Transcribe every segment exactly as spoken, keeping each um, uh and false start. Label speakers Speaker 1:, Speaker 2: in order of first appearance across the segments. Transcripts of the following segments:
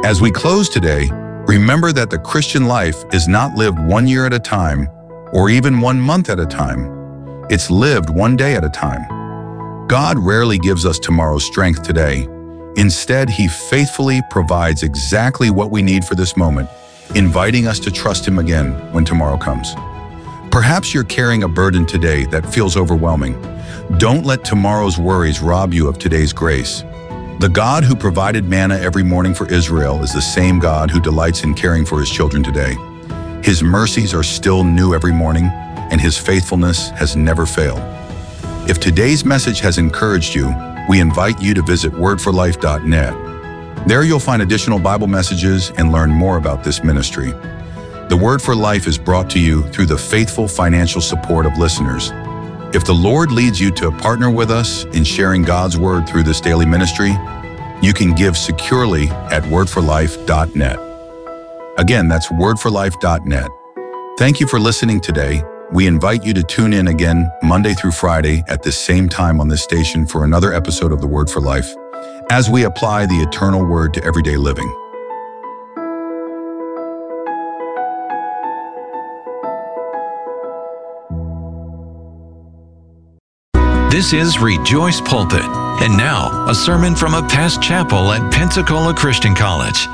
Speaker 1: As we close today, remember that the Christian life is not lived one year at a time or even one month at a time. It's lived one day at a time. God rarely gives us tomorrow's strength today. Instead, He faithfully provides exactly what we need for this moment, inviting us to trust Him again when tomorrow comes. Perhaps you're carrying a burden today that feels overwhelming. Don't let tomorrow's worries rob you of today's grace. The God who provided manna every morning for Israel is the same God who delights in caring for His children today. His mercies are still new every morning, and His faithfulness has never failed. If today's message has encouraged you, we invite you to visit word for life dot net. There you'll find additional Bible messages and learn more about this ministry. The Word for Life is brought to you through the faithful financial support of listeners. If the Lord leads you to partner with us in sharing God's Word through this daily ministry, you can give securely at word for life dot net. Again, that's word for life dot net. Thank you for listening today. We invite you to tune in again Monday through Friday at this same time on this station for another episode of The Word for Life, as we apply the eternal Word to everyday living.
Speaker 2: This is Rejoice Pulpit. And now, a sermon from a past chapel at Pensacola Christian College.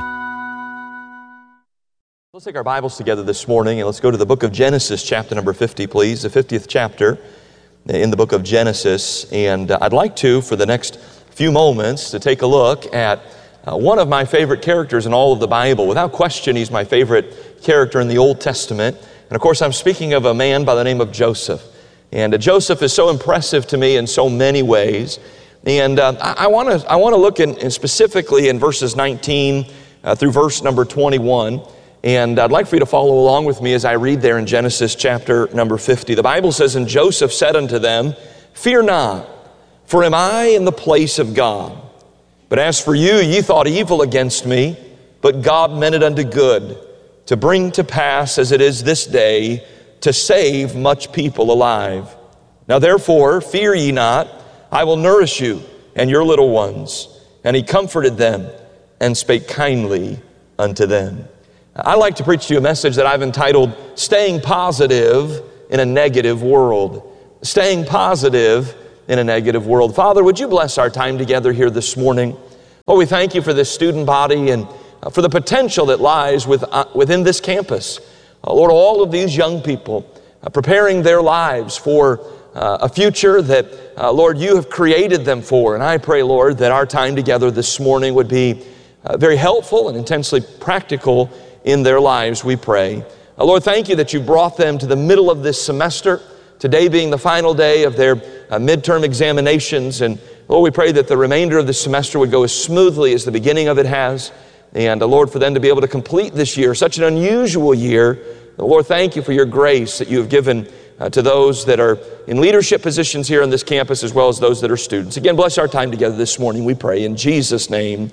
Speaker 3: Let's take our Bibles together this morning and let's go to the book of Genesis, chapter number fifty, please. The fiftieth chapter in the book of Genesis. And uh, I'd like to, for the next few moments, to take a look at uh, one of my favorite characters in all of the Bible. Without question, he's my favorite character in the Old Testament. And of course, I'm speaking of a man by the name of Joseph. And uh, Joseph is so impressive to me in so many ways. And uh, I want to I want to look in, in specifically in verses nineteen uh, through verse number twenty-one. And I'd like for you to follow along with me as I read there in Genesis chapter number fifty. The Bible says, "And Joseph said unto them, Fear not, for am I in the place of God? But as for you, ye thought evil against me, but God meant it unto good, to bring to pass as it is this day, to save much people alive. Now therefore, fear ye not, I will nourish you and your little ones." And he comforted them and spake kindly unto them. I like to preach to you a message that I've entitled, Staying Positive in a Negative World. Staying positive in a negative world. Father, would you bless our time together here this morning? Oh, we thank you for this student body and for the potential that lies with, uh, within this campus. Uh, Lord, all of these young people uh, preparing their lives for uh, a future that, uh, Lord, you have created them for. And I pray, Lord, that our time together this morning would be uh, very helpful and intensely practical in their lives, we pray. Uh, Lord, thank you that you brought them to the middle of this semester, today being the final day of their uh, midterm examinations. And Lord, we pray that the remainder of the semester would go as smoothly as the beginning of it has. And uh, Lord, for them to be able to complete this year, such an unusual year. Lord, thank you for your grace that you have given uh, to those that are in leadership positions here on this campus, as well as those that are students. Again, bless our time together this morning, we pray. In Jesus' name,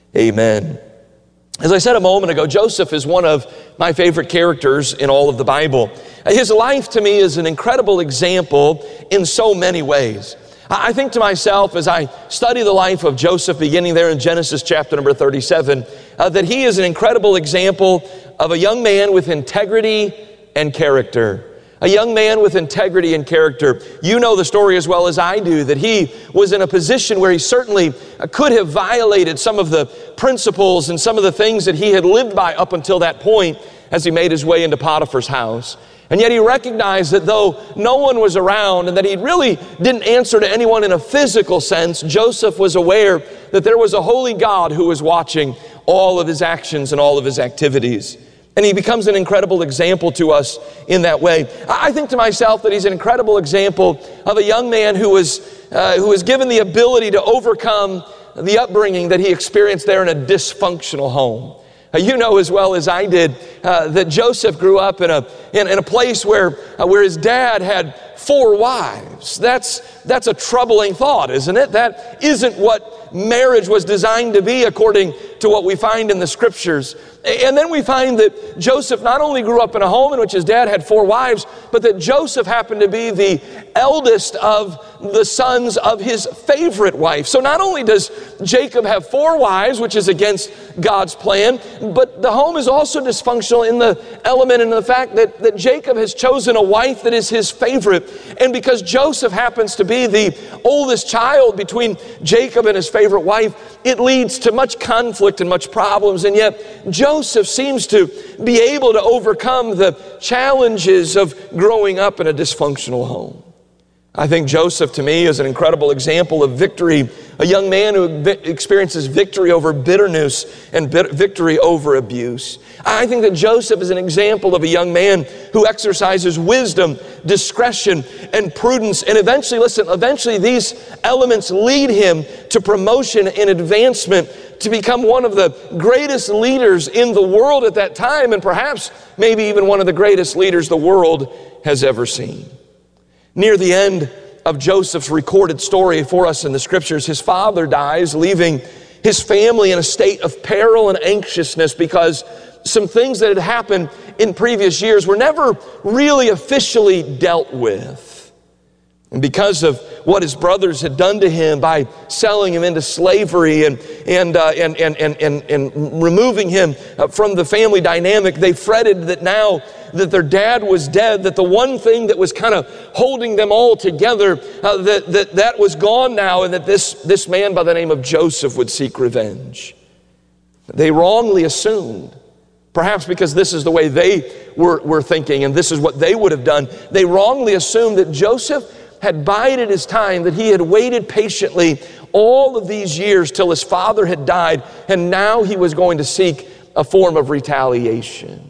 Speaker 3: amen. As I said a moment ago, Joseph is one of my favorite characters in all of the Bible. His life to me is an incredible example in so many ways. I think to myself as I study the life of Joseph, beginning there in Genesis chapter number thirty-seven, uh, that he is an incredible example of a young man with integrity and character. A young man with integrity and character. You know the story as well as I do, that he was in a position where he certainly could have violated some of the principles and some of the things that he had lived by up until that point as he made his way into Potiphar's house. And yet he recognized that though no one was around and that he really didn't answer to anyone in a physical sense, Joseph was aware that there was a holy God who was watching all of his actions and all of his activities. And he becomes an incredible example to us in that way. I think to myself that he's an incredible example of a young man who was, uh, who was given the ability to overcome the upbringing that he experienced there in a dysfunctional home. Uh, you know as well as I did uh, that Joseph grew up in a, in, in a place where, uh, where his dad had four wives. That's, that's a troubling thought, isn't it? That isn't what marriage was designed to be according to what we find in the scriptures. And then we find that Joseph not only grew up in a home in which his dad had four wives, but that Joseph happened to be the eldest of the sons of his favorite wife. So not only does Jacob have four wives, which is against God's plan, but the home is also dysfunctional in the element and the fact that, that Jacob has chosen a wife that is his favorite. And because Joseph happens to be the oldest child between Jacob and his favorite wife, it leads to much conflict and much problems. And yet Joseph seems to be able to overcome the challenges of growing up in a dysfunctional home. I think Joseph, to me, is an incredible example of victory, a young man who experiences victory over bitterness and victory over abuse. I think that Joseph is an example of a young man who exercises wisdom, discretion, and prudence. And eventually, listen, eventually these elements lead him to promotion and advancement to become one of the greatest leaders in the world at that time, and perhaps maybe even one of the greatest leaders the world has ever seen. Near the end of Joseph's recorded story for us in the scriptures, his father dies, leaving his family in a state of peril and anxiousness because some things that had happened in previous years were never really officially dealt with. And because of what his brothers had done to him by selling him into slavery and, and, uh, and, and, and, and, and removing him from the family dynamic, they fretted that now that their dad was dead, that the one thing that was kind of holding them all together, uh, that, that that was gone now, and that this, this man by the name of Joseph would seek revenge. They wrongly assumed, perhaps because this is the way they were, were thinking and this is what they would have done, they wrongly assumed that Joseph had bided his time, that he had waited patiently all of these years till his father had died, and now he was going to seek a form of retaliation.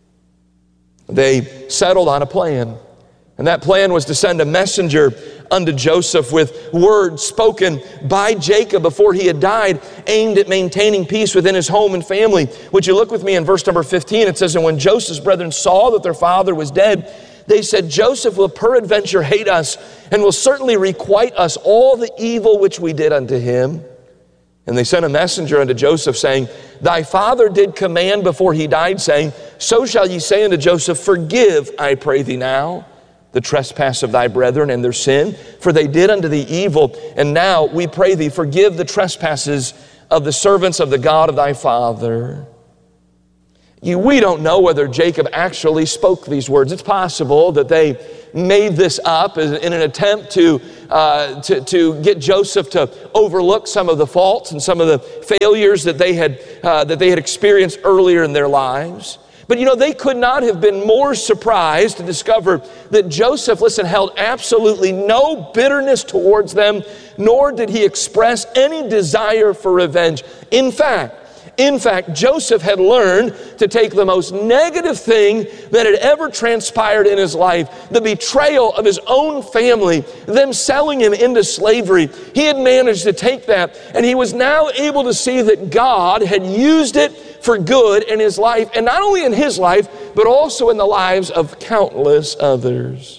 Speaker 3: They settled on a plan, and that plan was to send a messenger unto Joseph with words spoken by Jacob before he had died, aimed at maintaining peace within his home and family. Would you look with me in verse number fifteen? It says, "And when Joseph's brethren saw that their father was dead, they said, Joseph will peradventure hate us, and will certainly requite us all the evil which we did unto him. And they sent a messenger unto Joseph, saying, Thy father did command before he died, saying, So shall ye say unto Joseph, Forgive, I pray thee now, the trespass of thy brethren and their sin, for they did unto thee evil. And now we pray thee, forgive the trespasses of the servants of the God of thy father." You, we don't know whether Jacob actually spoke these words. It's possible that they made this up in an attempt to, uh, to, to get Joseph to overlook some of the faults and some of the failures that they had, uh, that they had experienced earlier in their lives. But you know, they could not have been more surprised to discover that Joseph, listen, held absolutely no bitterness towards them, nor did he express any desire for revenge. In fact, In fact, Joseph had learned to take the most negative thing that had ever transpired in his life, the betrayal of his own family, them selling him into slavery. He had managed to take that, and he was now able to see that God had used it for good in his life, and not only in his life, but also in the lives of countless others.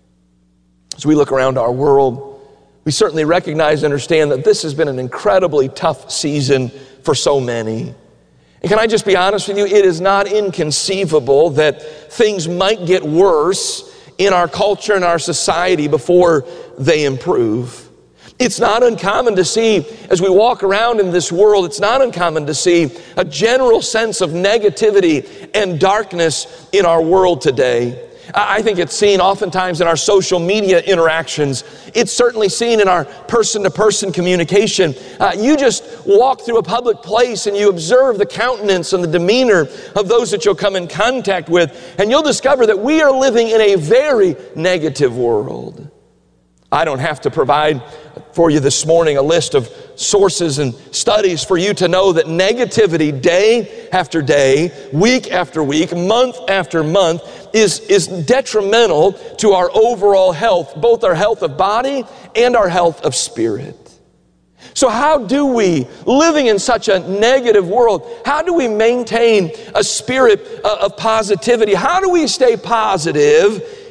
Speaker 3: As we look around our world, we certainly recognize and understand that this has been an incredibly tough season for so many. And can I just be honest with you? It is not inconceivable that things might get worse in our culture and our society before they improve. It's not uncommon to see, as we walk around in this world, it's not uncommon to see a general sense of negativity and darkness in our world today. I think it's seen oftentimes in our social media interactions. It's certainly seen in our person-to-person communication. Uh, you just walk through a public place and you observe the countenance and the demeanor of those that you'll come in contact with, and you'll discover that we are living in a very negative world. I don't have to provide for you this morning a list of sources and studies for you to know that negativity day after day, week after week, month after month is, is detrimental to our overall health, both our health of body and our health of spirit. So how do we, living in such a negative world, how do we maintain a spirit of positivity? How do we stay positive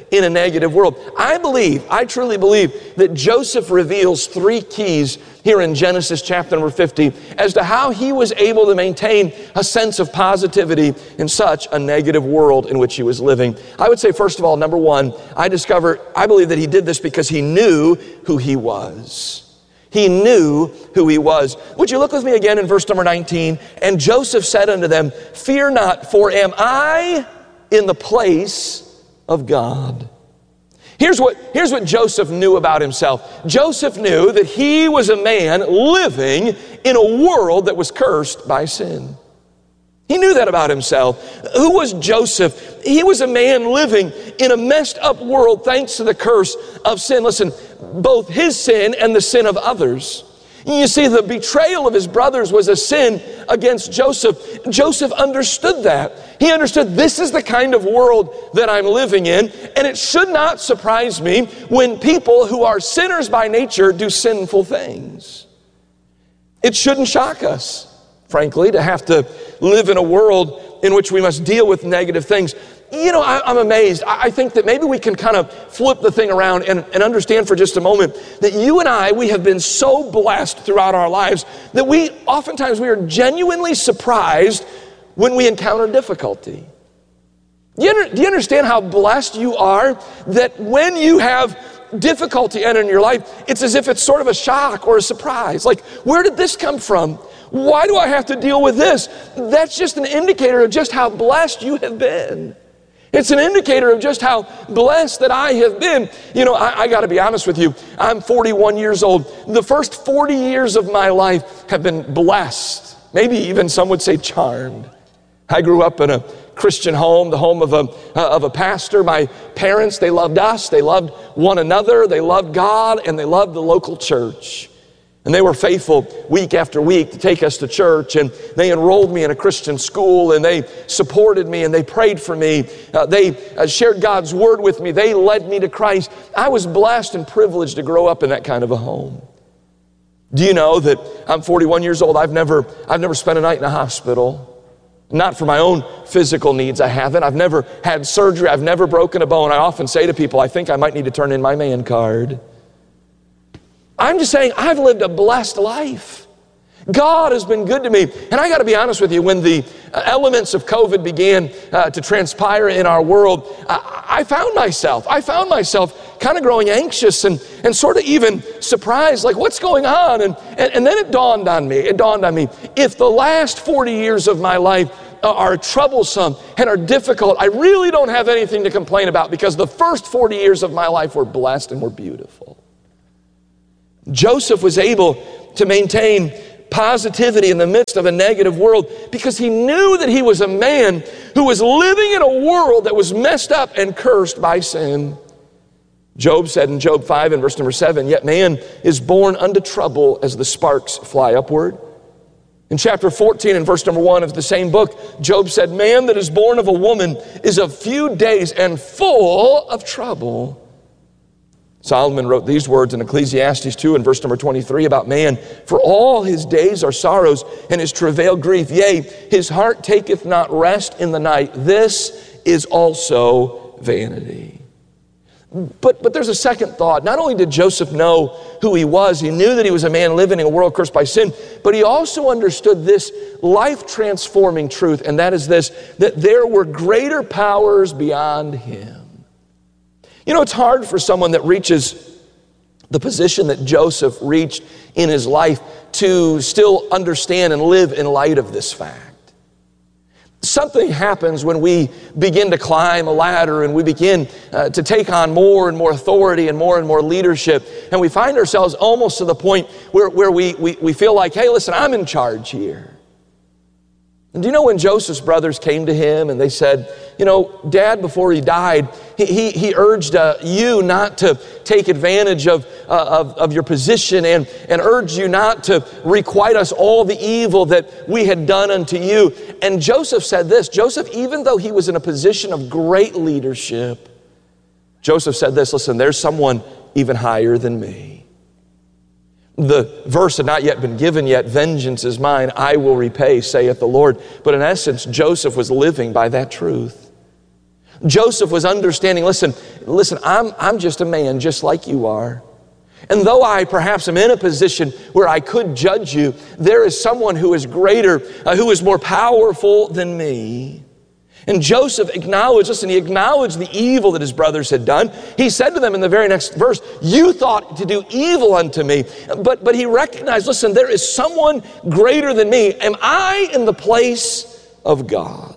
Speaker 3: in a negative world. I believe, I truly believe that Joseph reveals three keys here in Genesis chapter number fifty as to how he was able to maintain a sense of positivity in such a negative world in which he was living. I would say, first of all, number one, I discover, I believe that he did this because he knew who he was. He knew who he was. Would you look with me again in verse number nineteen? And Joseph said unto them, fear not, for am I in the place of God. Here's what, here's what Joseph knew about himself. Joseph knew that he was a man living in a world that was cursed by sin. He knew that about himself. Who was Joseph? He was a man living in a messed up world thanks to the curse of sin. Listen, both his sin and the sin of others. You see, the betrayal of his brothers was a sin against Joseph. Joseph understood that. He understood this is the kind of world that I'm living in, and it should not surprise me when people who are sinners by nature do sinful things. It shouldn't shock us, frankly, to have to live in a world in which we must deal with negative things. You know, I, I'm amazed. I, I think that maybe we can kind of flip the thing around and, and understand for just a moment that you and I, we have been so blessed throughout our lives that we, oftentimes we are genuinely surprised when we encounter difficulty. Do you, under, do you understand how blessed you are that when you have difficulty entering your life, it's as if it's sort of a shock or a surprise. Like, where did this come from? Why do I have to deal with this? That's just an indicator of just how blessed you have been. It's an indicator of just how blessed that I have been. You know, I, I got to be honest with you. I'm forty-one years old. The first forty years of my life have been blessed. Maybe even some would say charmed. I grew up in a Christian home, the home of a, uh, of a pastor. My parents, they loved us. They loved one another. They loved God, and they loved the local church. And they were faithful week after week to take us to church, and they enrolled me in a Christian school, and they supported me, and they prayed for me. Uh, they uh, shared God's word with me. They led me to Christ. I was blessed and privileged to grow up in that kind of a home. Do you know that I'm forty-one years old? I've never, I've never spent a night in a hospital. Not for my own physical needs, I haven't. I've never had surgery. I've never broken a bone. I often say to people, I think I might need to turn in my man card. I'm just saying I've lived a blessed life. God has been good to me. And I got to be honest with you, when the elements of COVID began uh, to transpire in our world, I, I found myself, I found myself kind of growing anxious and, and sort of even surprised, like what's going on? And, and, and then it dawned on me, it dawned on me, if the last forty years of my life are troublesome and are difficult, I really don't have anything to complain about because the first forty years of my life were blessed and were beautiful. Joseph was able to maintain positivity in the midst of a negative world because he knew that he was a man who was living in a world that was messed up and cursed by sin. Job said in Job five and verse number seven, yet man is born unto trouble as the sparks fly upward. In chapter fourteen and verse number one of the same book, Job said, man that is born of a woman is of few days and full of trouble. Solomon wrote these words in Ecclesiastes two and verse number twenty-three about man, for all his days are sorrows and his travail grief. Yea, his heart taketh not rest in the night. This is also vanity. But, but there's a second thought. Not only did Joseph know who he was, he knew that he was a man living in a world cursed by sin, but he also understood this life-transforming truth, and that is this, that there were greater powers beyond him. You know, it's hard for someone that reaches the position that Joseph reached in his life to still understand and live in light of this fact. Something happens when we begin to climb a ladder and we begin uh, to take on more and more authority and more and more leadership, and we find ourselves almost to the point where, where we, we, we feel like, hey, listen, I'm in charge here. And do you know when Joseph's brothers came to him and they said, you know, Dad, before he died, he, he, he urged uh, you not to take advantage of, uh, of, of your position and, and urged you not to requite us all the evil that we had done unto you. And Joseph said this, Joseph, even though he was in a position of great leadership, Joseph said this, listen, there's someone even higher than me. The verse had not yet been given yet, vengeance is mine, I will repay, saith the Lord. But in essence, Joseph was living by that truth. Joseph was understanding, listen, listen, I'm, I'm just a man just like you are. And though I perhaps am in a position where I could judge you, there is someone who is greater, uh, who is more powerful than me. And Joseph acknowledged, listen, he acknowledged the evil that his brothers had done. He said to them in the very next verse, you thought to do evil unto me. But, but he recognized, listen, there is someone greater than me. Am I in the place of God?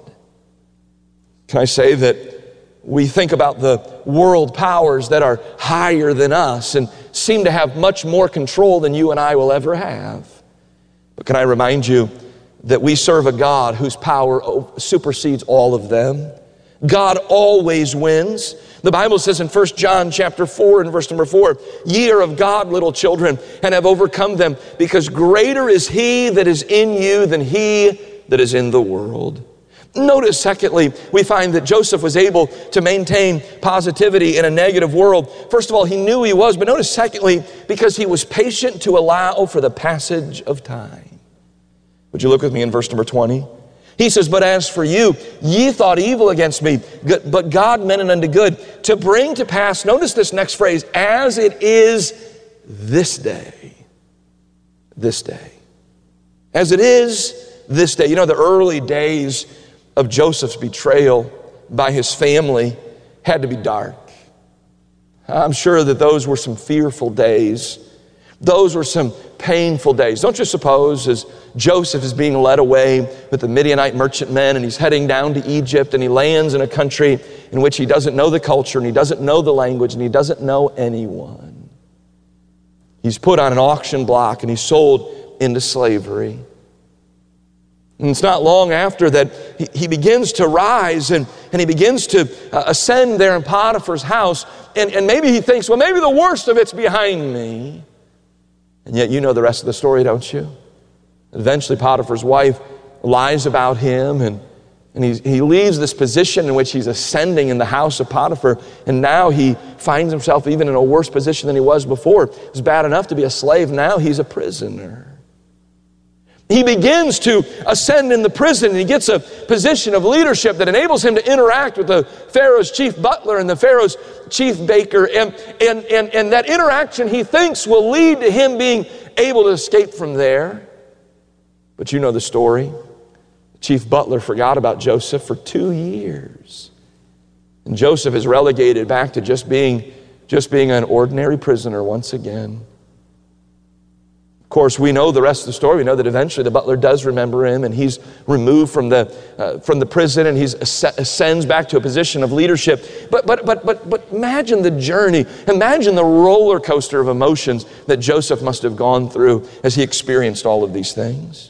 Speaker 3: Can I say that we think about the world powers that are higher than us and seem to have much more control than you and I will ever have. But can I remind you that we serve a God whose power supersedes all of them? God always wins. The Bible says in First John chapter four and verse number four, ye are of God, little children, and have overcome them, because greater is he that is in you than he that is in the world. Notice, secondly, we find that Joseph was able to maintain positivity in a negative world. First of all, he knew he was, but notice, secondly, because he was patient to allow for the passage of time. Would you look with me in verse number twenty? He says, but as for you, ye thought evil against me, but God meant it unto good, to bring to pass, notice this next phrase, as it is this day. This day. As it is this day. You know, the early days of Joseph's betrayal by his family had to be dark. I'm sure that those were some fearful days. Those were some painful days. Don't you suppose, as Joseph is being led away with the Midianite merchantmen and he's heading down to Egypt and he lands in a country in which he doesn't know the culture and he doesn't know the language and he doesn't know anyone. He's put on an auction block and he's sold into slavery. And it's not long after that he, he begins to rise and, and he begins to uh, ascend there in Potiphar's house. And, and maybe he thinks, well, maybe the worst of it's behind me. And yet you know the rest of the story, don't you? Eventually Potiphar's wife lies about him and, and he, he leaves this position in which he's ascending in the house of Potiphar. And now he finds himself even in a worse position than he was before. It was bad enough to be a slave. Now he's a prisoner. He begins to ascend in the prison and he gets a position of leadership that enables him to interact with the Pharaoh's chief butler and the Pharaoh's chief baker. And, and, and, and that interaction, he thinks, will lead to him being able to escape from there. But you know the story. The chief butler forgot about Joseph for two years. And Joseph is relegated back to just being, just being an ordinary prisoner once again. Of course, we know the rest of the story. We know that eventually the butler does remember him and he's removed from the, uh, from the prison and he ascends back to a position of leadership. But, but, but, but, but imagine the journey. Imagine the roller coaster of emotions that Joseph must have gone through as he experienced all of these things.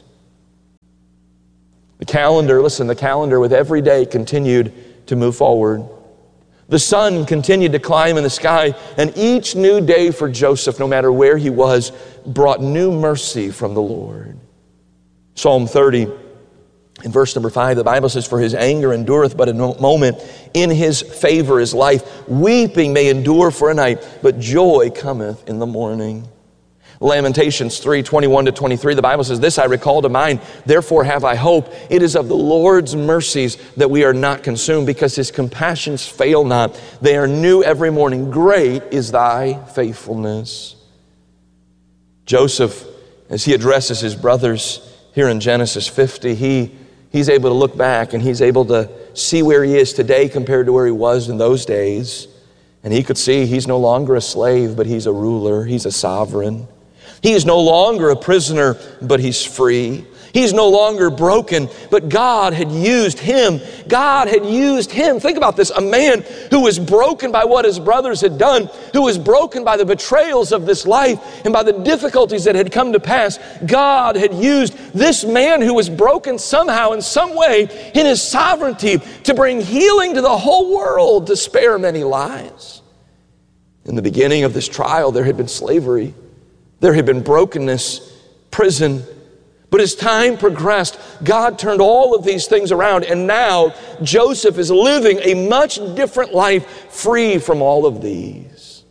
Speaker 3: The calendar, listen, the calendar with every day continued to move forward. The sun continued to climb in the sky, and each new day for Joseph, no matter where he was, brought new mercy from the Lord. Psalm thirty, in verse number five, the Bible says, for his anger endureth but a moment, in his favor is life. Weeping may endure for a night, but joy cometh in the morning. Lamentations three, twenty-one to twenty-three, the Bible says, this I recall to mind, therefore have I hope. It is of the Lord's mercies that we are not consumed, because his compassions fail not. They are new every morning. Great is thy faithfulness. Joseph, as he addresses his brothers here in Genesis fifty, he, he's able to look back and he's able to see where he is today compared to where he was in those days. And he could see he's no longer a slave, but he's a ruler, he's a sovereign. He is no longer a prisoner, but he's free. He's no longer broken, but God had used him. God had used him. Think about this, a man who was broken by what his brothers had done, who was broken by the betrayals of this life and by the difficulties that had come to pass. God had used this man who was broken somehow in some way in his sovereignty to bring healing to the whole world, to spare many lives. In the beginning of this trial, there had been slavery. There had been brokenness, prison. But as time progressed, God turned all of these things around. And now Joseph is living a much different life, free from all of these.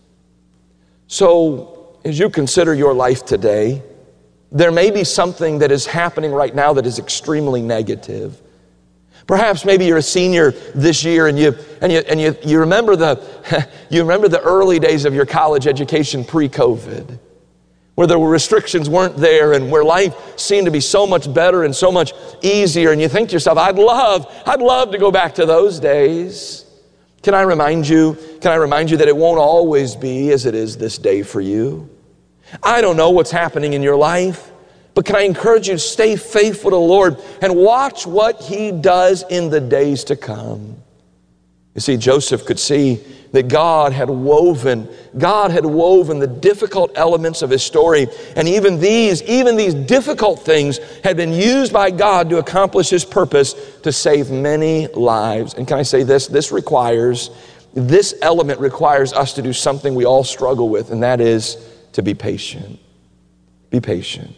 Speaker 3: So as you consider your life today, there may be something that is happening right now that is extremely negative. Perhaps maybe you're a senior this year and you and you and you, you remember the you remember the early days of your college education pre-COVID, where the restrictions weren't there and where life seemed to be so much better and so much easier, and you think to yourself, I'd love, I'd love to go back to those days. Can I remind you, can I remind you that it won't always be as it is this day for you? I don't know what's happening in your life, but can I encourage you to stay faithful to the Lord and watch what He does in the days to come. You see, Joseph could see that God had woven, God had woven the difficult elements of his story, and even these, even these difficult things had been used by God to accomplish His purpose to save many lives. And can I say this? This requires, this element requires us to do something we all struggle with, and that is to be patient. Be patient.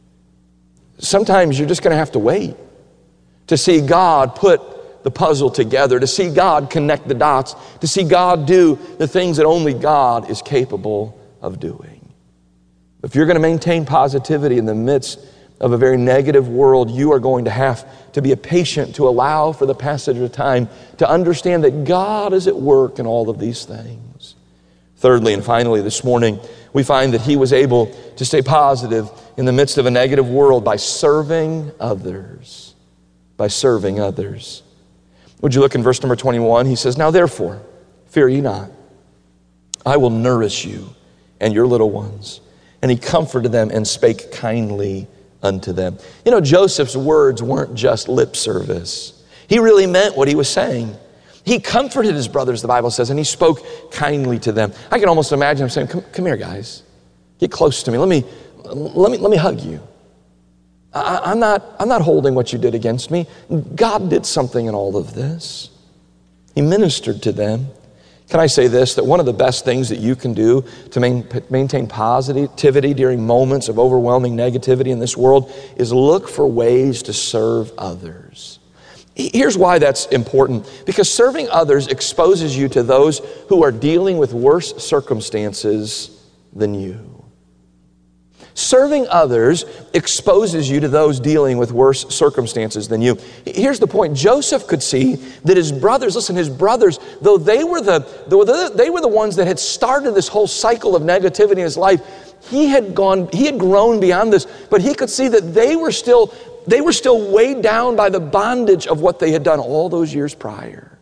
Speaker 3: Sometimes you're just going to have to wait to see God put the puzzle together, to see God connect the dots, to see God do the things that only God is capable of doing. If you're going to maintain positivity in the midst of a very negative world, you are going to have to be a patient to allow for the passage of time to understand that God is at work in all of these things. Thirdly and finally this morning, we find that he was able to stay positive in the midst of a negative world by serving others. By serving others. Would you look in verse number twenty-one? He says, now therefore, fear ye not. I will nourish you and your little ones. And he comforted them and spake kindly unto them. You know, Joseph's words weren't just lip service. He really meant what he was saying. He comforted his brothers, the Bible says, and he spoke kindly to them. I can almost imagine him saying, come, come here, guys. Get close to me. Let me, let me, let me hug you. I, I'm not, I'm not holding what you did against me. God did something in all of this. He ministered to them. Can I say this, that one of the best things that you can do to main, maintain positivity during moments of overwhelming negativity in this world is look for ways to serve others. Here's why that's important. Because serving others exposes you to those who are dealing with worse circumstances than you. Serving others exposes you to those dealing with worse circumstances than you. Here's the point. Joseph could see that his brothers, listen, his brothers, though they were the, though they were the ones that had started this whole cycle of negativity in his life, he had gone, he had grown beyond this, but he could see that they were still, they were still weighed down by the bondage of what they had done all those years prior.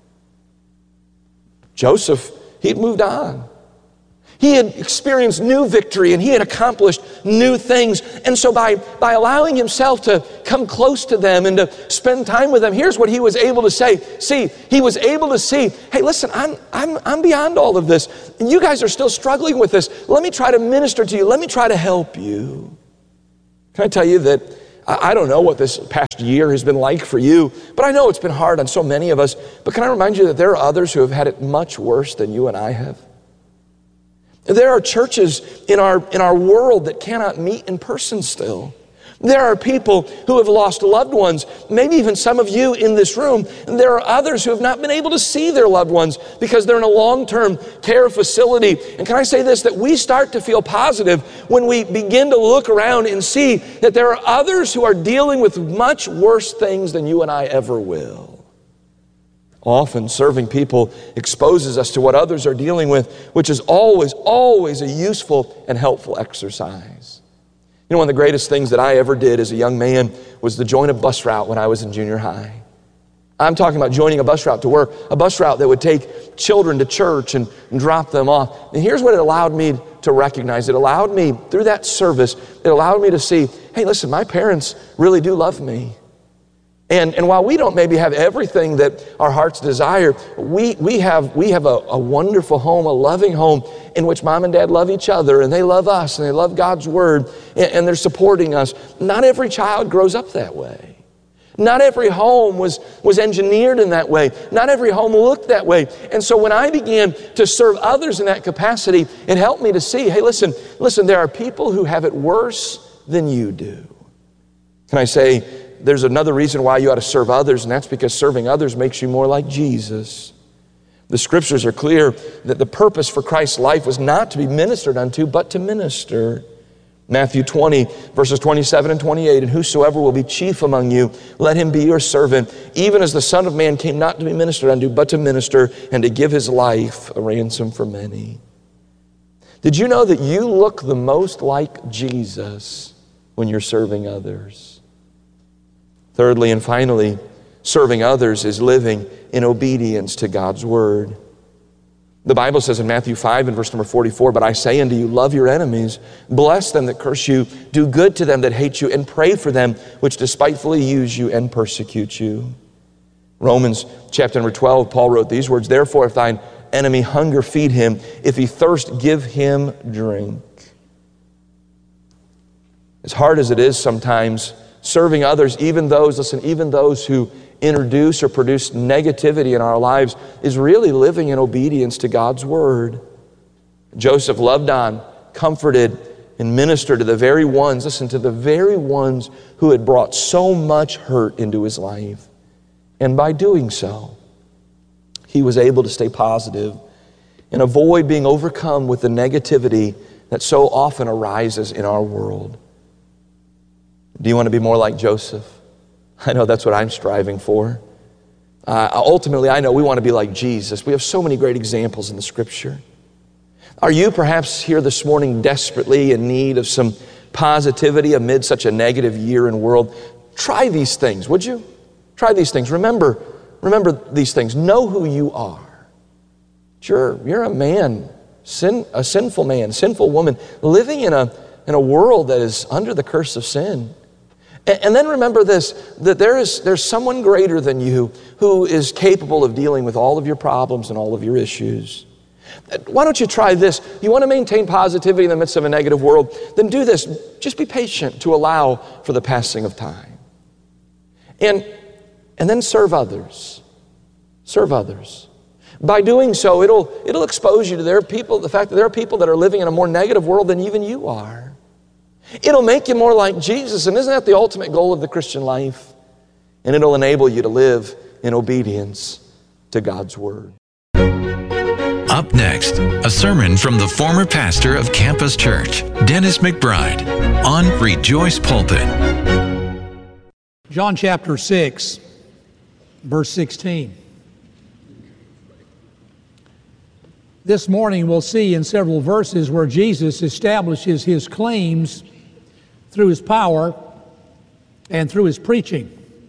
Speaker 3: Joseph, he had moved on. He had experienced new victory and he had accomplished new things. And so by, by allowing himself to come close to them and to spend time with them, here's what he was able to say. See, he was able to see, hey, listen, I'm, I'm, I'm beyond all of this. And you guys are still struggling with this. Let me try to minister to you. Let me try to help you. Can I tell you that I, I don't know what this past year has been like for you, but I know it's been hard on so many of us. But can I remind you that there are others who have had it much worse than you and I have? There are churches in our, in our world that cannot meet in person still. There are people who have lost loved ones, maybe even some of you in this room. And there are others who have not been able to see their loved ones because they're in a long-term care facility. And can I say this, that we start to feel positive when we begin to look around and see that there are others who are dealing with much worse things than you and I ever will. Often serving people exposes us to what others are dealing with, which is always, always a useful and helpful exercise. You know, one of the greatest things that I ever did as a young man was to join a bus route when I was in junior high. I'm talking about joining a bus route to work, a bus route that would take children to church and, and drop them off. And here's what it allowed me to recognize. It allowed me, through that service, it allowed me to see, hey, listen, my parents really do love me. And, and while we don't maybe have everything that our hearts desire, we, we have, we have a, a wonderful home, a loving home in which mom and dad love each other and they love us and they love God's word and, and they're supporting us. Not every child grows up that way. Not every home was, was engineered in that way. Not every home looked that way. And so when I began to serve others in that capacity, it helped me to see, hey, listen, listen, there are people who have it worse than you do. Can I say, there's another reason why you ought to serve others, and that's because serving others makes you more like Jesus. The scriptures are clear that the purpose for Christ's life was not to be ministered unto, but to minister. Matthew twenty, verses twenty-seven and twenty-eight, and whosoever will be chief among you, let him be your servant, even as the Son of Man came not to be ministered unto, but to minister, and to give his life a ransom for many. Did you know that you look the most like Jesus when you're serving others? Thirdly and finally, serving others is living in obedience to God's word. The Bible says in Matthew five and verse number forty-four, but I say unto you, love your enemies, bless them that curse you, do good to them that hate you, and pray for them which despitefully use you and persecute you. Romans chapter number twelve, Paul wrote these words, therefore if thine enemy hunger, feed him. If he thirst, give him drink. As hard as it is sometimes, serving others, even those, listen, even those who introduce or produce negativity in our lives, is really living in obedience to God's word. Joseph loved on, comforted, and ministered to the very ones, listen, to the very ones who had brought so much hurt into his life. And by doing so, he was able to stay positive and avoid being overcome with the negativity that so often arises in our world. Do you want to be more like Joseph? I know that's what I'm striving for. Uh, ultimately, I know we want to be like Jesus. We have so many great examples in the Scripture. Are you perhaps here this morning desperately in need of some positivity amid such a negative year and world? Try these things, would you? Try these things. Remember, remember these things. Know who you are. Sure, you're a man, sin, a sinful man, sinful woman, living in a, in a world that is under the curse of sin. And then remember this, that there is there's someone greater than you who is capable of dealing with all of your problems and all of your issues. Why don't you try this? You want to maintain positivity in the midst of a negative world? Then do this. Just be patient to allow for the passing of time. And, and then serve others. Serve others. By doing so, it'll, it'll expose you to there are people, the fact that there are people that are living in a more negative world than even you are. It'll make you more like Jesus, and isn't that the ultimate goal of the Christian life? And it'll enable you to live in obedience to God's word.
Speaker 2: Up next, a sermon from the former pastor of Campus Church, Dennis McBride, on Rejoice Pulpit.
Speaker 4: John chapter six, verse sixteen. This morning we'll see in several verses where Jesus establishes his claims through his power and through his preaching.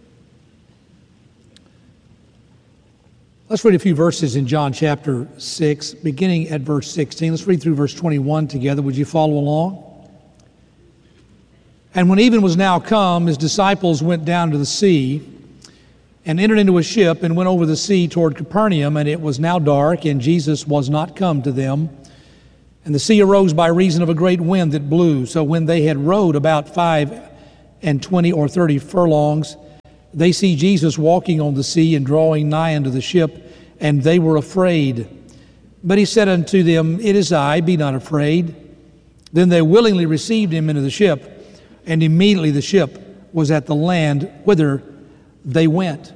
Speaker 4: Let's read a few verses in John chapter six, beginning at verse sixteen. Let's read through verse twenty-one together. Would you follow along? And when even was now come, his disciples went down to the sea and entered into a ship and went over the sea toward Capernaum, and it was now dark, and Jesus was not come to them. And the sea arose by reason of a great wind that blew. So when they had rowed about five and twenty or thirty furlongs, they see Jesus walking on the sea and drawing nigh unto the ship, and they were afraid. But he said unto them, It is I, be not afraid. Then they willingly received him into the ship, and immediately the ship was at the land whither they went.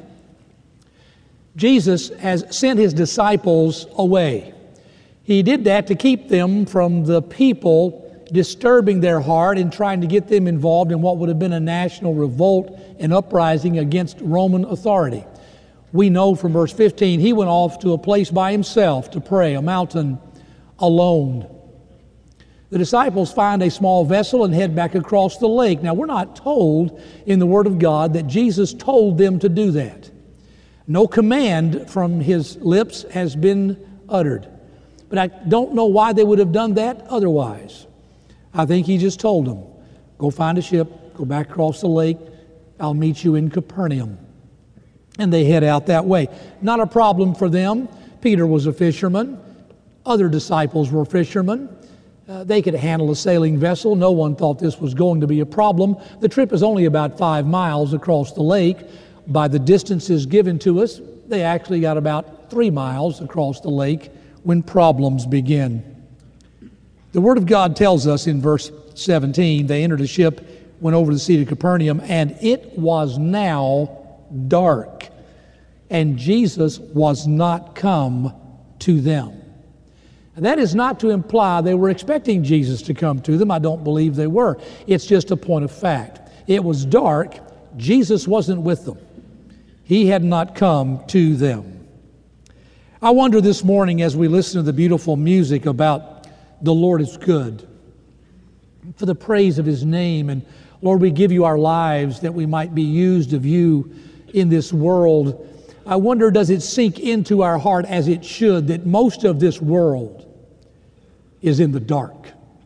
Speaker 4: Jesus has sent his disciples away. He did that to keep them from the people disturbing their heart and trying to get them involved in what would have been a national revolt and uprising against Roman authority. We know from verse fifteen, he went off to a place by himself to pray, a mountain alone. The disciples find a small vessel and head back across the lake. Now, we're not told in the Word of God that Jesus told them to do that. No command from his lips has been uttered. But I don't know why they would have done that otherwise. I think he just told them, go find a ship, go back across the lake, I'll meet you in Capernaum. And they head out that way. Not a problem for them. Peter was a fisherman. Other disciples were fishermen. Uh, they could handle a sailing vessel. No one thought this was going to be a problem. The trip is only about five miles across the lake. By the distances given to us, they actually got about three miles across the lake when problems begin. The Word of God tells us in verse seventeen, they entered a ship, went over the sea to Capernaum, and it was now dark, and Jesus was not come to them. And that is not to imply they were expecting Jesus to come to them. I don't believe they were. It's just a point of fact. It was dark. Jesus wasn't with them. He had not come to them. I wonder this morning as we listen to the beautiful music about the Lord is good, for the praise of His name. And Lord, we give You our lives that we might be used of You in this world. I wonder, does it sink into our heart as it should that most of this world is in the dark?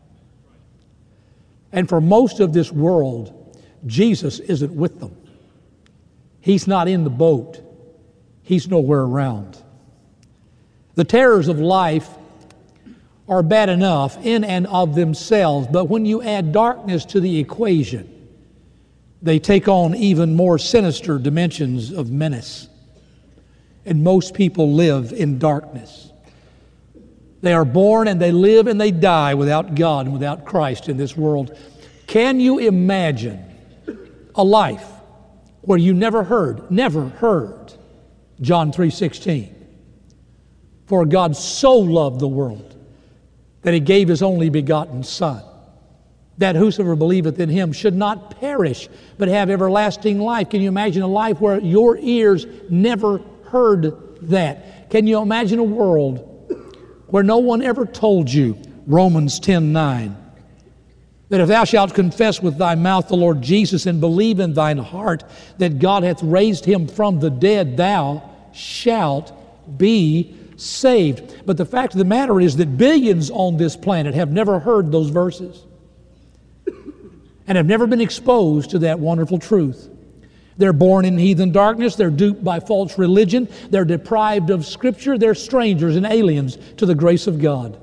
Speaker 4: And for most of this world, Jesus isn't with them. He's not in the boat. He's nowhere around. The terrors of life are bad enough in and of themselves, but when you add darkness to the equation, they take on even more sinister dimensions of menace. And most people live in darkness. They are born and they live and they die without God and without Christ in this world. Can you imagine a life where you never heard, never heard John three sixteen? For God so loved the world that He gave His only begotten Son, that whosoever believeth in Him should not perish, but have everlasting life. Can you imagine a life where your ears never heard that? Can you imagine a world where no one ever told you, Romans ten nine, that if thou shalt confess with thy mouth the Lord Jesus and believe in thine heart that God hath raised Him from the dead, thou shalt be saved. But the fact of the matter is that billions on this planet have never heard those verses and have never been exposed to that wonderful truth. They're born in heathen darkness. They're duped by false religion. They're deprived of Scripture. They're strangers and aliens to the grace of God.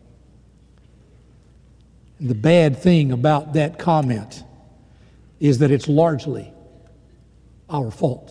Speaker 4: And the bad thing about that comment is that it's largely our fault.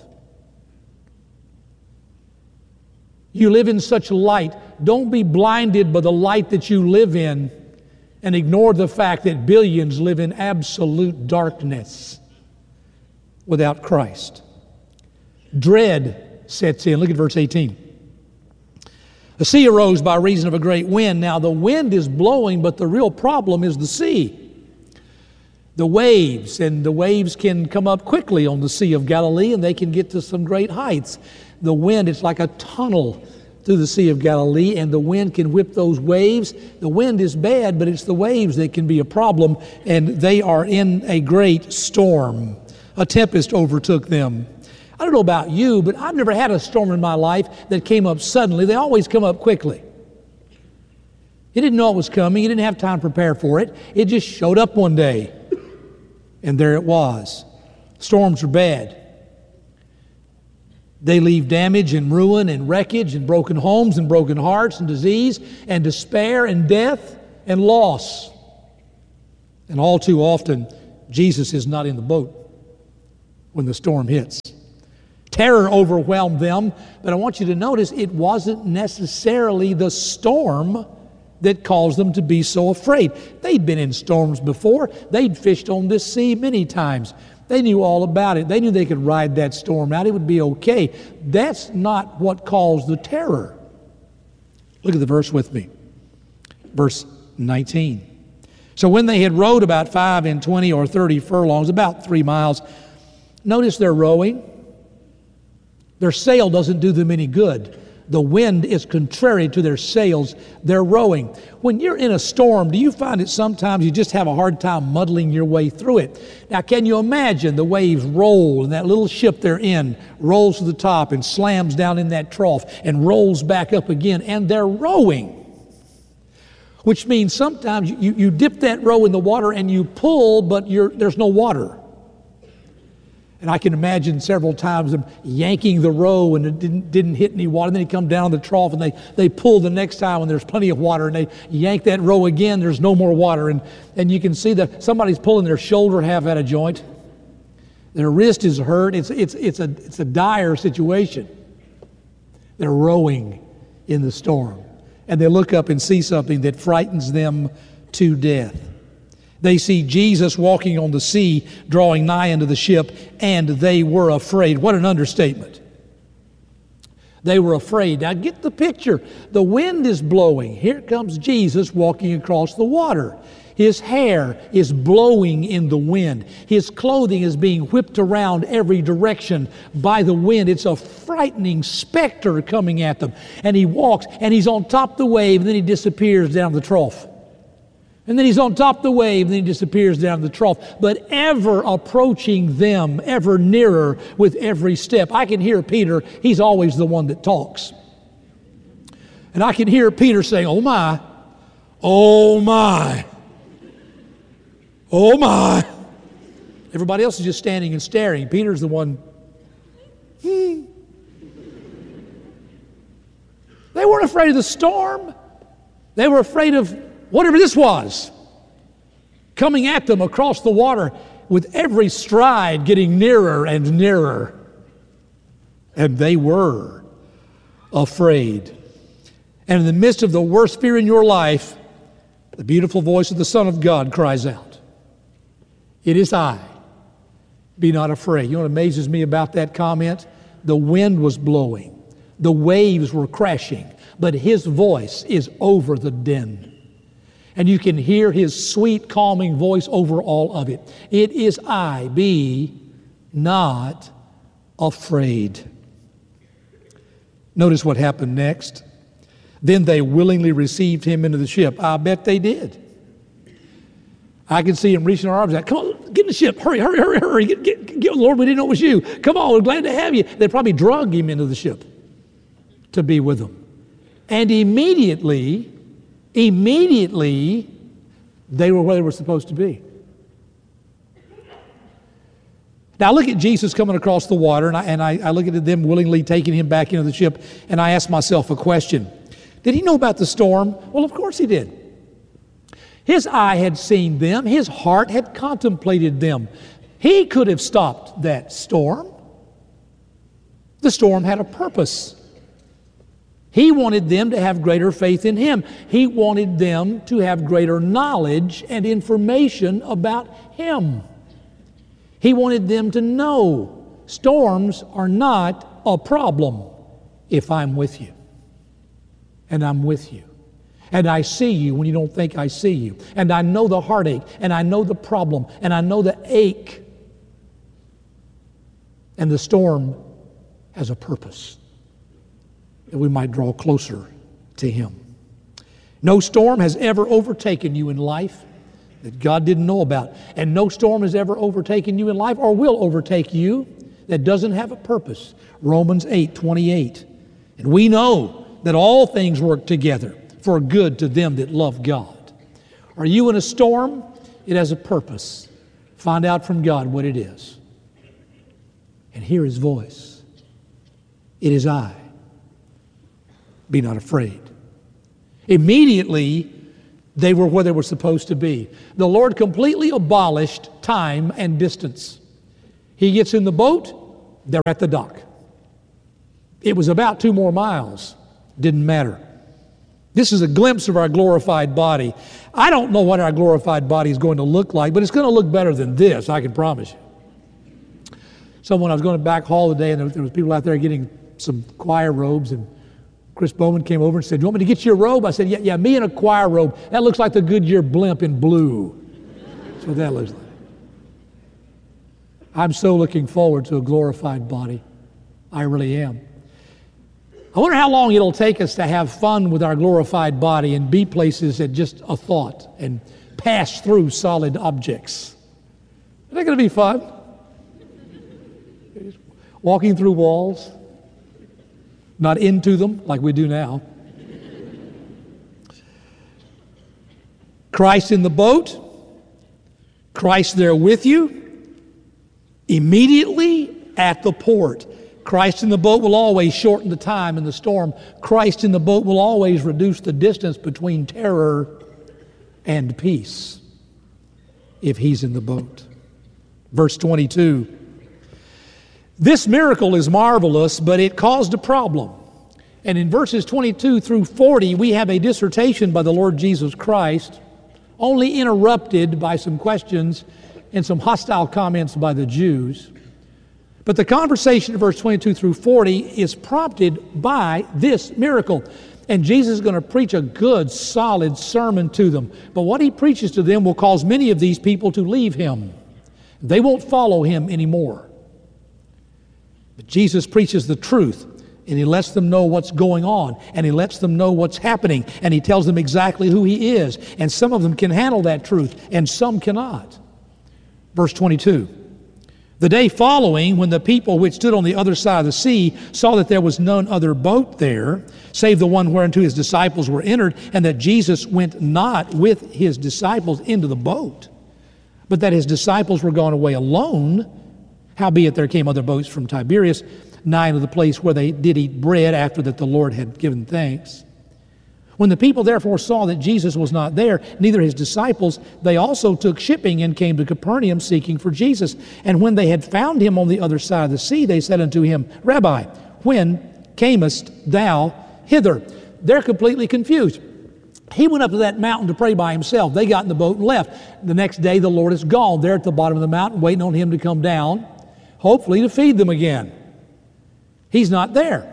Speaker 4: You live in such light. Don't be blinded by the light that you live in and ignore the fact that billions live in absolute darkness without Christ. Dread sets in. Look at verse eighteen. The sea arose by reason of a great wind. Now the wind is blowing, but the real problem is the sea. The waves, and the waves can come up quickly on the Sea of Galilee, and they can get to some great heights. The wind, it's like a tunnel through the Sea of Galilee, and the wind can whip those waves. The wind is bad, but it's the waves that can be a problem, and they are in a great storm. A tempest overtook them. I don't know about you, but I've never had a storm in my life that came up suddenly. They always come up quickly. You didn't know it was coming. You didn't have time to prepare for it. It just showed up one day, and there it was. Storms are bad. They leave damage and ruin and wreckage and broken homes and broken hearts and disease and despair and death and loss. And all too often, Jesus is not in the boat when the storm hits. Terror overwhelmed them, but I want you to notice it wasn't necessarily the storm that caused them to be so afraid. They'd been in storms before. They'd fished on this sea many times. They knew all about it. They knew they could ride that storm out. It would be okay. That's not what caused the terror. Look at the verse with me. Verse nineteen. So when they had rowed about five and twenty or thirty furlongs, about three miles, notice they're rowing. Their sail doesn't do them any good. The wind is contrary to their sails. They're rowing. When you're in a storm, do you find that sometimes you just have a hard time muddling your way through it? Now, can you imagine the waves roll and that little ship they're in rolls to the top and slams down in that trough and rolls back up again, and they're rowing? Which means sometimes you, you dip that row in the water and you pull, but you're, there's no water. And I can imagine several times them yanking the row and it didn't, didn't hit any water. And then they come down the trough and they, they pull the next time and there's plenty of water. And they yank that row again, there's no more water. And, and you can see that somebody's pulling their shoulder half out of joint. Their wrist is hurt. It's, it's, it's, a, it's a dire situation. They're rowing in the storm. And they look up and see something that frightens them to death. They see Jesus walking on the sea, drawing nigh unto the ship, and they were afraid. What an understatement. They were afraid. Now get the picture. The wind is blowing. Here comes Jesus walking across the water. His hair is blowing in the wind. His clothing is being whipped around every direction by the wind. It's a frightening specter coming at them. And he walks, and he's on top of the wave, and then he disappears down the trough. And then he's on top of the wave, and then he disappears down the trough. But ever approaching them, ever nearer with every step. I can hear Peter. He's always the one that talks. And I can hear Peter saying, "Oh my, oh my, oh my." Everybody else is just standing and staring. Peter's the one. Hmm. They weren't afraid of the storm. They were afraid of whatever this was, coming at them across the water with every stride getting nearer and nearer. And they were afraid. And in the midst of the worst fear in your life, the beautiful voice of the Son of God cries out, "It is I. Be not afraid." You know what amazes me about that comment? The wind was blowing. The waves were crashing. But his voice is over the din. And you can hear his sweet, calming voice over all of it. "It is I, be not afraid." Notice what happened next. Then they willingly received him into the ship. I bet they did. I can see him reaching their arms out. "Come on, get in the ship. Hurry, hurry, hurry, hurry. Get, get, get, Lord, we didn't know it was you. Come on, we're glad to have you." They probably drug him into the ship to be with them. And immediately, Immediately, they were where they were supposed to be. Now, I look at Jesus coming across the water, and I, and I, I look at them willingly taking him back into the ship, and I ask myself a question. Did he know about the storm? Well, of course he did. His eye had seen them. His heart had contemplated them. He could have stopped that storm. The storm had a purpose. He wanted them to have greater faith in him. He wanted them to have greater knowledge and information about him. He wanted them to know storms are not a problem if I'm with you. And I'm with you. And I see you when you don't think I see you. And I know the heartache, and I know the problem, and I know the ache. And the storm has a purpose, that we might draw closer to him. No storm has ever overtaken you in life that God didn't know about. And no storm has ever overtaken you in life or will overtake you that doesn't have a purpose. Romans eight twenty-eight. And we know that all things work together for good to them that love God. Are you in a storm? It has a purpose. Find out from God what it is. And hear his voice. It is I. Be not afraid. Immediately, they were where they were supposed to be. The Lord completely abolished time and distance. He gets in the boat, they're at the dock. It was about two more miles. Didn't matter. This is a glimpse of our glorified body. I don't know what our glorified body is going to look like, but it's going to look better than this, I can promise you. So when I was going back hall today, and there was people out there getting some choir robes, and Chris Bowman came over and said, "Do you want me to get you a robe?" I said, yeah, yeah, me in a choir robe. That looks like the Goodyear blimp in blue. That's what that looks like. I'm so looking forward to a glorified body. I really am. I wonder how long it'll take us to have fun with our glorified body and be places at just a thought and pass through solid objects. Isn't that going to be fun? Walking through walls. Not into them like we do now. Christ in the boat, Christ there with you, immediately at the port. Christ in the boat will always shorten the time in the storm. Christ in the boat will always reduce the distance between terror and peace if he's in the boat. Verse twenty-two. This miracle is marvelous, but it caused a problem. And in verses twenty-two through forty, we have a dissertation by the Lord Jesus Christ, only interrupted by some questions and some hostile comments by the Jews. But the conversation in verse twenty-two through forty is prompted by this miracle. And Jesus is going to preach a good, solid sermon to them. But what he preaches to them will cause many of these people to leave him. They won't follow him anymore. But Jesus preaches the truth, and he lets them know what's going on, and he lets them know what's happening, and he tells them exactly who he is. And some of them can handle that truth, and some cannot. Verse twenty-two. The day following, when the people which stood on the other side of the sea saw that there was none other boat there, save the one whereunto his disciples were entered, and that Jesus went not with his disciples into the boat, but that his disciples were gone away alone, howbeit there came other boats from Tiberias, nigh unto the place where they did eat bread after that the Lord had given thanks. When the people therefore saw that Jesus was not there, neither his disciples, they also took shipping and came to Capernaum seeking for Jesus. And when they had found him on the other side of the sea, they said unto him, Rabbi, when camest thou hither? They're completely confused. He went up to that mountain to pray by himself. They got in the boat and left. The next day the Lord is gone. They're at the bottom of the mountain waiting on him to come down, hopefully to feed them again. He's not there.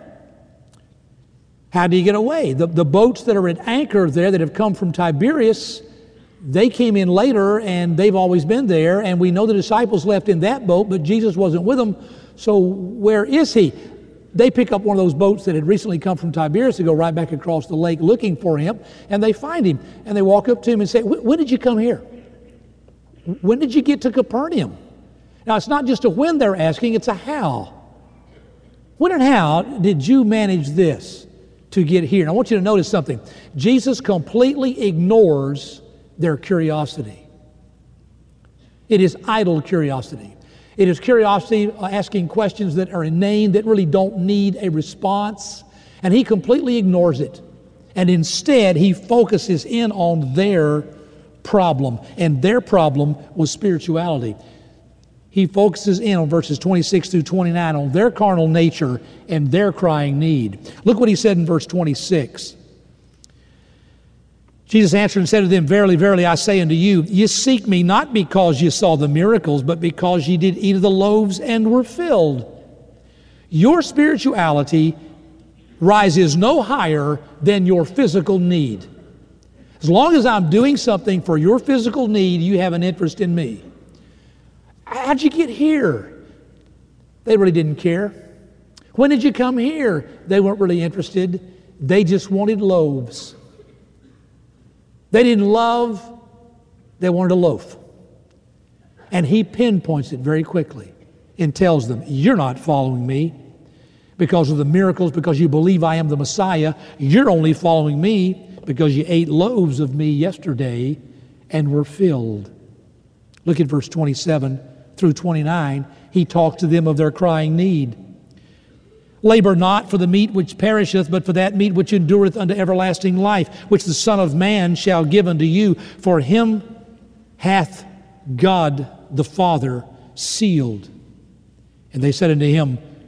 Speaker 4: How do you get away? The, the boats that are at anchor there that have come from Tiberias, they came in later and they've always been there, and we know the disciples left in that boat, but Jesus wasn't with them, so where is he? They pick up one of those boats that had recently come from Tiberias to go right back across the lake looking for him, and they find him, and they walk up to him and say, when did you come here? When did you get to Capernaum? Now, it's not just a when they're asking, it's a how. When and how did you manage this to get here? And I want you to notice something. Jesus completely ignores their curiosity. It is idle curiosity. It is curiosity asking questions that are inane, that really don't need a response. And he completely ignores it. And instead, he focuses in on their problem. And their problem was spirituality. He focuses in on verses twenty-six through twenty-nine on their carnal nature and their crying need. Look what he said in verse twenty-six. Jesus answered and said to them, Verily, verily, I say unto you, ye seek me not because ye saw the miracles, but because ye did eat of the loaves and were filled. Your spirituality rises no higher than your physical need. As long as I'm doing something for your physical need, you have an interest in me. How'd you get here? They really didn't care. When did you come here? They weren't really interested. They just wanted loaves. They didn't love, they wanted a loaf. And he pinpoints it very quickly and tells them, you're not following me because of the miracles, because you believe I am the Messiah. You're only following me because you ate loaves of me yesterday and were filled. Look at verse twenty-seven through twenty-nine. He talks to them of their crying need. Labor not for the meat which perisheth, but for that meat which endureth unto everlasting life, which the Son of Man shall give unto you. For him hath God the Father sealed. And they said unto him,